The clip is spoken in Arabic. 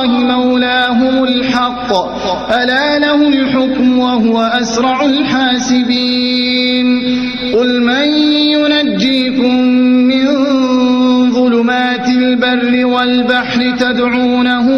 مولاهم الحق ألا له الحكم وهو أسرع الحاسبين قل من ينجيكم من ظلمات البر والبحر تدعونه